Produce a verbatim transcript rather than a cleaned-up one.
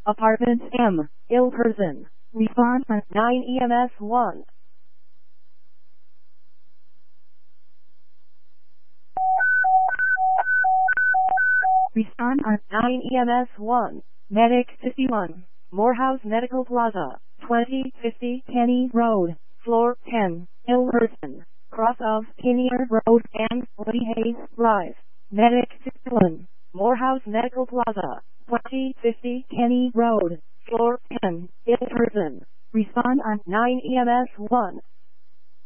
Apartment M, ill person. Respond on nine E M S one. Respond on nine E M S one. Medic fifty-one, Morehouse Medical Plaza, twenty fifty Kenny Road, floor ten, ill person, cross of Kinnear Road and Woody Hayes Drive. Medic fifty-one, Morehouse Medical Plaza, twenty fifty Kenny Road, floor ten, ill person. Respond on nine E M S one.